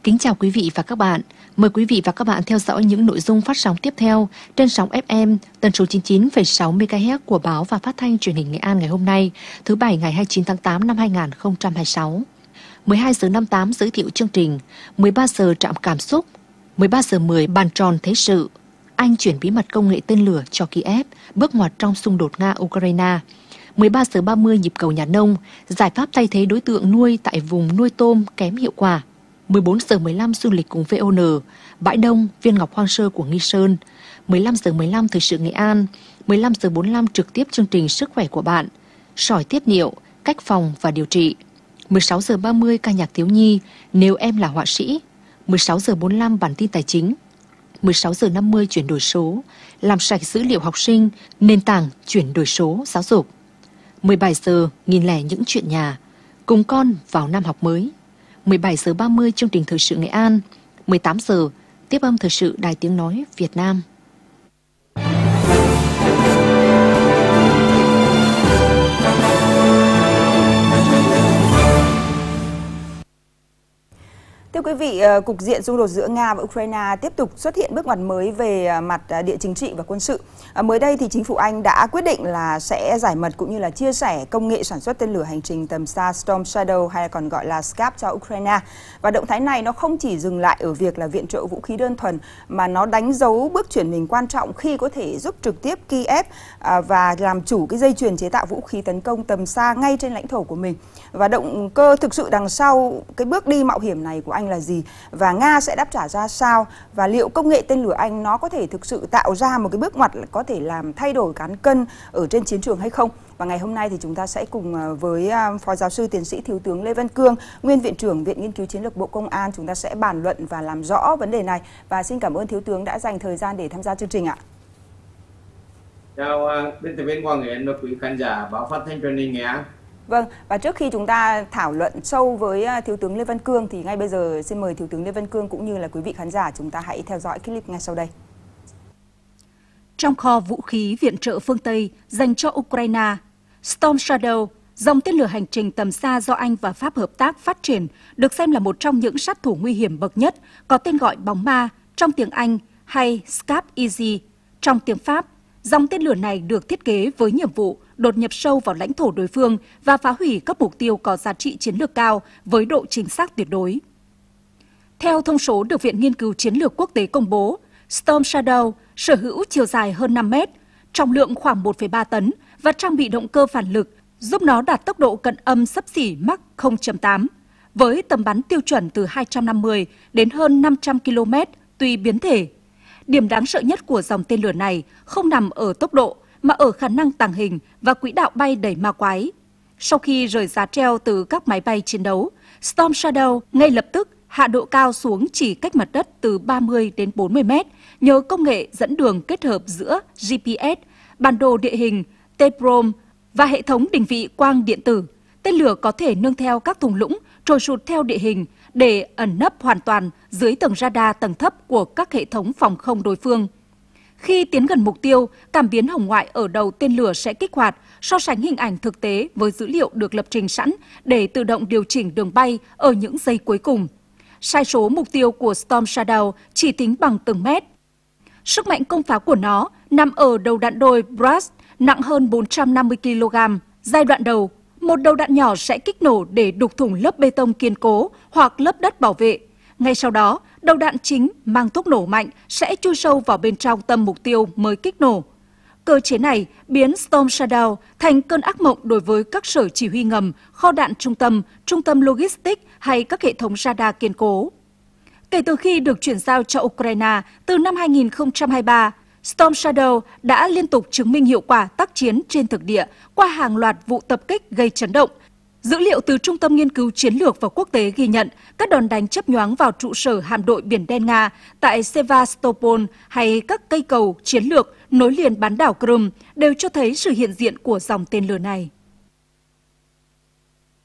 Kính chào quý vị và các bạn. Mời quý vị và các bạn theo dõi những nội dung phát sóng tiếp theo trên sóng FM tần số 99,6 MHz của Báo và Phát thanh Truyền hình Nghệ An ngày hôm nay, thứ Bảy ngày 29 tháng 8 năm 2026. 12 giờ 58 giới thiệu chương trình, 13 giờ trạm cảm xúc, 13 giờ 10 bàn tròn thế sự. Anh chuyển bí mật công nghệ tên lửa cho Kiev, bước ngoặt trong xung đột Nga-Ukraine. 13 giờ 30 nhịp cầu nhà nông, giải pháp thay thế đối tượng nuôi tại vùng nuôi tôm kém hiệu quả. 14 giờ 15 du lịch cùng VON, Bãi Đông, Viên Ngọc Hoang Sơ của Nghi Sơn. 15 giờ 15 thời sự Nghệ An, 15 giờ 45 trực tiếp chương trình Sức khỏe của bạn, sỏi tiết niệu, cách phòng và điều trị. 16 giờ 30 ca nhạc thiếu nhi, Nếu em là họa sĩ. 16 giờ 45 bản tin tài chính. 16 giờ 50 chuyển đổi số, làm sạch dữ liệu học sinh, nền tảng chuyển đổi số giáo dục. 17 giờ nghìn lẻ những chuyện nhà, cùng con vào năm học mới. 17 giờ 30 chương trình thời sự Nghệ An. 18 giờ tiếp âm thời sự Đài Tiếng nói Việt Nam. Thưa quý vị, cục diện xung đột giữa Nga và Ukraine tiếp tục xuất hiện bước ngoặt mới về mặt địa chính trị và quân sự. Mới đây thì chính phủ Anh đã quyết định là sẽ giải mật cũng như là chia sẻ công nghệ sản xuất tên lửa hành trình tầm xa Storm Shadow hay còn gọi là SCAP cho Ukraine. Và động thái này nó không chỉ dừng lại ở việc là viện trợ vũ khí đơn thuần mà nó đánh dấu bước chuyển mình quan trọng khi có thể giúp trực tiếp Kiev và làm chủ cái dây chuyền chế tạo vũ khí tấn công tầm xa ngay trên lãnh thổ của mình. Và động cơ thực sự đằng sau cái bước đi mạo hiểm này của Anh là gì, và Nga sẽ đáp trả ra sao, và liệu công nghệ tên lửa Anh nó có thể thực sự tạo ra một cái bước ngoặt có thể làm thay đổi cán cân ở trên chiến trường hay không. Và ngày hôm nay thì chúng ta sẽ cùng với Phó Giáo sư Tiến sĩ Thiếu tướng Lê Văn Cương, Nguyên Viện trưởng Viện Nghiên cứu Chiến lược Bộ Công an, chúng ta sẽ bàn luận và làm rõ vấn đề này. Và xin cảm ơn Thiếu tướng đã dành thời gian để tham gia chương trình ạ. Chào biên tập viên Quang Hiển và quý khán giả Báo Phát thanh Truyền hình Nghệ An. Vâng, và trước khi chúng ta thảo luận sâu với Thiếu tướng Lê Văn Cương thì ngay bây giờ xin mời Thiếu tướng Lê Văn Cương cũng như là quý vị khán giả chúng ta hãy theo dõi clip ngay sau đây. Trong kho vũ khí viện trợ phương Tây dành cho Ukraine, Storm Shadow, dòng tên lửa hành trình tầm xa do Anh và Pháp hợp tác phát triển, được xem là một trong những sát thủ nguy hiểm bậc nhất, có tên gọi bóng ma trong tiếng Anh hay Scap Easy trong tiếng Pháp. Dòng tên lửa này được thiết kế với nhiệm vụ đột nhập sâu vào lãnh thổ đối phương và phá hủy các mục tiêu có giá trị chiến lược cao với độ chính xác tuyệt đối. Theo thông số được Viện Nghiên cứu Chiến lược Quốc tế công bố, Storm Shadow sở hữu chiều dài hơn 5 mét, trọng lượng khoảng 1,3 tấn và trang bị động cơ phản lực giúp nó đạt tốc độ cận âm xấp xỉ Mach 0.8, với tầm bắn tiêu chuẩn từ 250 đến hơn 500 km tùy biến thể. Điểm đáng sợ nhất của dòng tên lửa này không nằm ở tốc độ mà ở khả năng tàng hình và quỹ đạo bay đầy ma quái. Sau khi rời giá treo từ các máy bay chiến đấu, Storm Shadow ngay lập tức hạ độ cao xuống chỉ cách mặt đất từ 30 đến 40 mét nhờ công nghệ dẫn đường kết hợp giữa GPS, bản đồ địa hình, TEPROM và hệ thống định vị quang điện tử. Tên lửa có thể nương theo các thung lũng trồi sụt theo địa hình để ẩn nấp hoàn toàn dưới tầng radar tầng thấp của các hệ thống phòng không đối phương. Khi tiến gần mục tiêu, cảm biến hồng ngoại ở đầu tên lửa sẽ kích hoạt, so sánh hình ảnh thực tế với dữ liệu được lập trình sẵn để tự động điều chỉnh đường bay ở những giây cuối cùng. Sai số mục tiêu của Storm Shadow chỉ tính bằng từng mét. Sức mạnh công phá của nó nằm ở đầu đạn đôi Brass nặng hơn 450 kg. Giai đoạn đầu, một đầu đạn nhỏ sẽ kích nổ để đục thủng lớp bê tông kiên cố hoặc lớp đất bảo vệ. Ngay sau đó, đầu đạn chính mang thuốc nổ mạnh sẽ chui sâu vào bên trong tâm mục tiêu mới kích nổ. Cơ chế này biến Storm Shadow thành cơn ác mộng đối với các sở chỉ huy ngầm, kho đạn trung tâm logistics hay các hệ thống radar kiên cố. Kể từ khi được chuyển giao cho Ukraine từ năm 2023, Storm Shadow đã liên tục chứng minh hiệu quả tác chiến trên thực địa qua hàng loạt vụ tập kích gây chấn động. Dữ liệu từ Trung tâm Nghiên cứu Chiến lược và Quốc tế ghi nhận các đòn đánh chớp nhoáng vào trụ sở hạm đội Biển Đen Nga tại Sevastopol hay các cây cầu chiến lược nối liền bán đảo Crimea đều cho thấy sự hiện diện của dòng tên lửa này.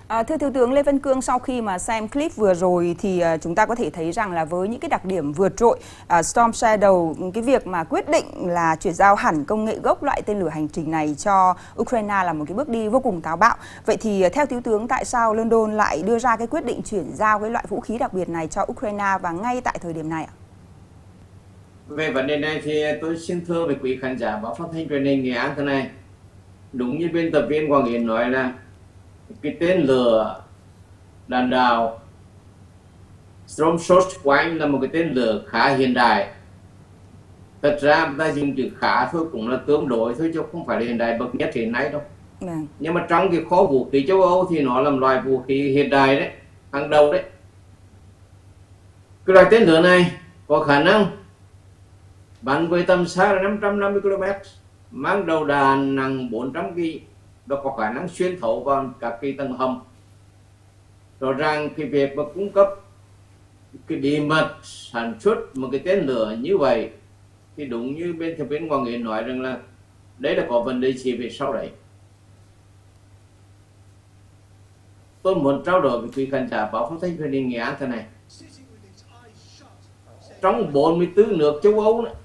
Thưa Thiếu tướng Lê Văn Cương, sau khi mà xem clip vừa rồi thì chúng ta có thể thấy rằng là với những cái đặc điểm vượt trội, Storm Shadow, cái việc mà quyết định là chuyển giao hẳn công nghệ gốc loại tên lửa hành trình này cho Ukraine là một cái bước đi vô cùng táo bạo. Vậy thì theo Thiếu tướng, tại sao London lại đưa ra cái quyết định chuyển giao cái loại vũ khí đặc biệt này cho Ukraine và ngay tại thời điểm này ạ? Về vấn đề này thì tôi xin thưa với quý khán giả báo phát thanh truyền hình Nghệ An thế này. Đúng như biên tập viên Quang Yến nói là cái tên lửa đạn đạo Storm Shadow của anh là một cái tên lửa khá hiện đại. Thật ra ta dùng chữ khá thôi cũng là tương đối thôi chứ không phải là hiện đại bậc nhất hiện nay đâu. Nhưng mà trong cái kho vũ khí châu Âu thì nó là loại vũ khí hiện đại đấy, hàng đầu đấy. Cái loại tên lửa này có khả năng bắn với tầm xa là 550 km, mang đầu đạn nặng 400 kg và có khả năng xuyên thấu vào các cái tầng hầm. Rõ ràng cái việc mà cung cấp cái bí mật sản xuất một cái tên lửa như vậy thì đúng như bên thượng viên Quang Yến nói rằng là đấy là có vấn đề gì về sau đấy. Tôi muốn trao đổi với quý khán giả báo phát thanh truyền hình Nghệ An thế này. Trong 44 nước châu Âu này,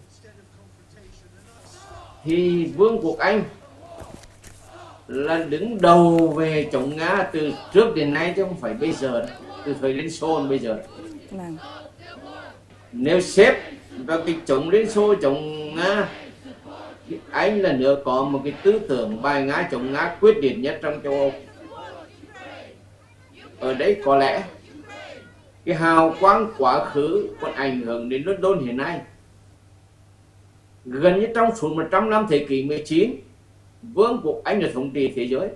thì Vương quốc Anh là đứng đầu về chống Nga từ trước đến nay chứ không phải bây giờ, từ thời Liên Xô đến bây giờ. Nếu xếp vào cái chống Liên Xô, chống Nga thì Anh là nước có một cái tư tưởng bài Nga chống Nga quyết liệt nhất trong châu Âu. Ở đấy có lẽ cái hào quang quá khứ còn ảnh hưởng đến London hiện nay. Gần như trong suốt 100 năm thế kỷ 19, Vương quốc Anh là thống trị thế giới.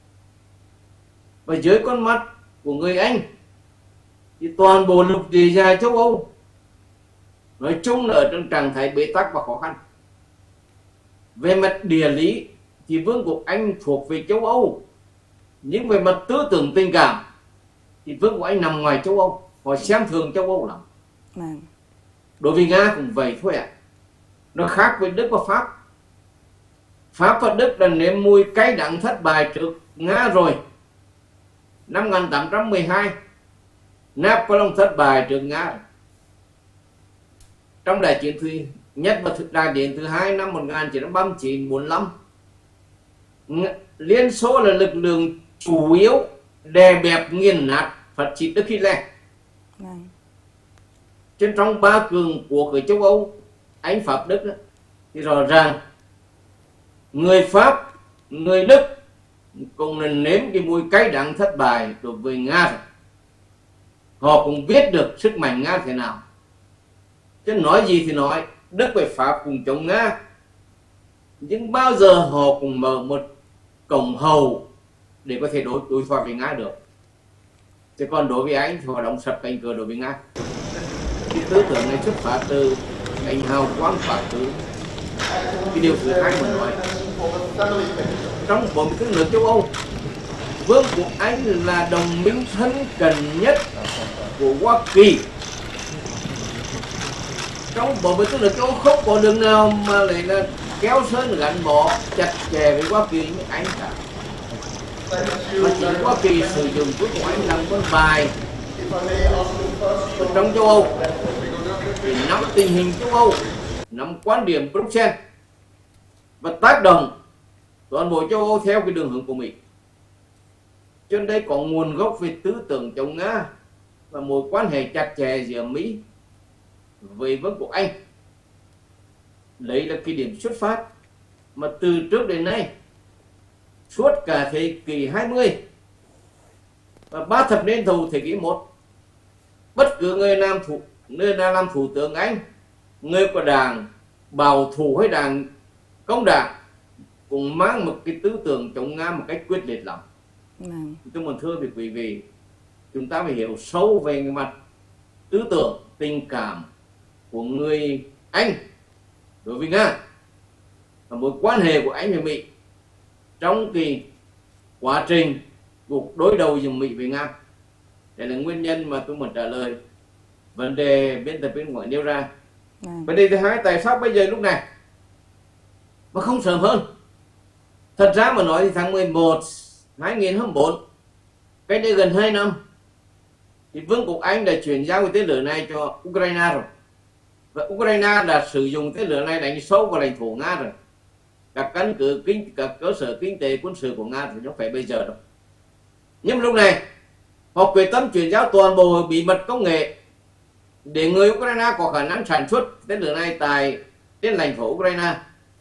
Và dưới con mắt của người Anh thì toàn bộ lục địa dài châu Âu nói chung là ở trong trạng thái bế tắc và khó khăn. Về mặt địa lý thì Vương quốc Anh thuộc về châu Âu, nhưng về mặt tư tưởng tình cảm thì Vương quốc Anh nằm ngoài châu Âu. Họ xem thường châu Âu lắm. Đối với Nga cũng vậy thôi ạ. Nó khác với Đức và Pháp. Pháp và Đức đã nếm mùi cay đắng thất bại trước Nga rồi. Năm 1812, Napoleon thất bại trước Nga. Trong đại chiến thứ nhất và đại chiến thứ hai năm 1939-45, Liên Xô là lực lượng chủ yếu đè bẹp nghiền nát phát xít Đức Hitler. Trên trong ba cường quốc ở châu Âu, Anh, Pháp, Đức đó, thì rõ ràng người Pháp, người Đức cũng là nếm cái mùi cay đắng thất bại đối với Nga rồi. Họ cũng biết được sức mạnh Nga thế nào. Chứ nói gì thì nói, Đức và Pháp cùng chống Nga, nhưng bao giờ họ cũng mở một cổng hầu để có thể đối thoại với Nga được. Chứ còn đối với Anh thì họ đóng sập cánh cửa đối với Nga. Cái tư tưởng này xuất phát từ anh hào quang quá khứ. Cái điều thứ hai mà nói, trong 44 nước châu Âu, Vương quốc Anh là đồng minh thân cận nhất của Hoa Kỳ. Trong 44 nước châu Âu không có đường nào mà lại là kéo sơn gắn bó chặt chẽ với Hoa Kỳ như Anh cả. Mà chỉ Hoa Kỳ sử dụng Vương quốc Anh làm con bài ở trong châu Âu để nắm tình hình châu Âu, nắm quan điểm Bruxelles và tác động toàn bộ châu Âu theo cái đường hướng của Mỹ. Cho nên đây có nguồn gốc về tư tưởng chống Nga và mối quan hệ chặt chẽ giữa Mỹ với Vương quốc Anh. Đấy là cái điểm xuất phát mà từ trước đến nay, suốt cả thế kỷ 20 và 3 thập niên đầu thế kỷ 1, bất cứ người nào làm thủ tướng Anh, người của đảng bảo thủ hay đảng công đảng cũng mang một cái tư tưởng chống Nga một cách quyết liệt lắm. Tôi muốn thưa với quý vị, chúng ta phải hiểu sâu về cái mặt tư tưởng, tình cảm của người Anh đối với Nga và mối quan hệ của Anh với Mỹ trong cái quá trình cuộc đối đầu giữa Mỹ với Nga. Đây là nguyên nhân mà tôi muốn trả lời vấn đề biên tập viên Quảng nêu ra. Vấn đề thứ hai, tại sao bây giờ lúc này mà không sớm hơn? Thật ra mà nói thì tháng 11 2024 cách đây gần 2 năm thì Vương quốc Anh đã chuyển giao cái tên lửa này cho Ukraine rồi, và Ukraine đã sử dụng tên lửa này đánh sâu vào lãnh thổ Nga rồi. Các căn cứ các cơ sở kinh tế quân sự của Nga thì nó phải bây giờ đâu. Nhưng lúc này họ quyết tâm chuyển giao toàn bộ bí mật công nghệ để người Ukraine có khả năng sản xuất tên lửa này trên lãnh thổ Ukraine.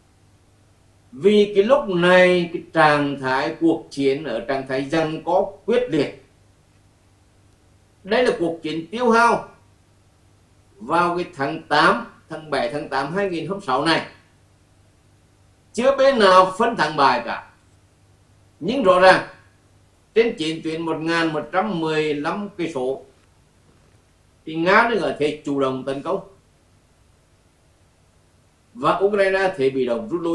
Vì cái lúc này cái trạng thái cuộc chiến ở trạng thái giằng co quyết liệt. Đây là cuộc chiến tiêu hao vào cái tháng 7 tháng 8 2006 này. Chưa bên nào phân thắng bại cả. Nhưng rõ ràng trên chiến tuyến 1115 cây số thì Nga đang ở thế chủ động tấn công và Ukraine thế bị động rút lui.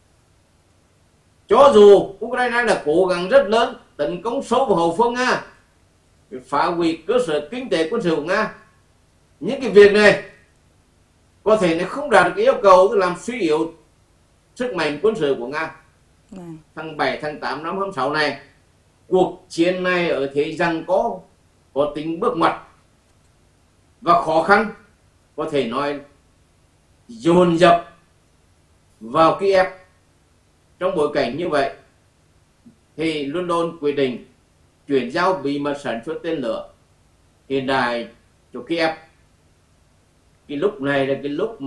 Cho dù Ukraine đã cố gắng rất lớn tấn công sâu vào hậu phương Nga, phá hủy cơ sở kinh tế quân sự của Nga, những cái việc này có thể nó không đạt được yêu cầu làm suy yếu sức mạnh quân sự của Nga. Tháng 7 tháng 8 năm 2006 này, cuộc chiến này ở thế giằng có tính bước ngoặt và khó khăn, có thể nói dồn dập vào Kiev. Trong bối cảnh như vậy thì London quyết định chuyển giao bí mật sản xuất tên lửa hiện đại cho Kiev. Cái lúc này là cái lúc